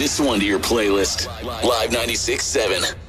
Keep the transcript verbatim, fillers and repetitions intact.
this one to your playlist. Live ninety-six point seven.